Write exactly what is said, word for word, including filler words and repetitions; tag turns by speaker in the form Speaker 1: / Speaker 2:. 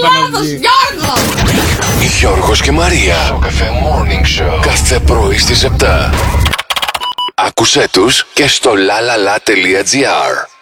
Speaker 1: λάθος, Γιώργο!
Speaker 2: Γιώργος και Μαρία. Στο Cafe Morning Show. Κάθε πρωί στις επτά. Άκουσέ τους και στο lalala.gr.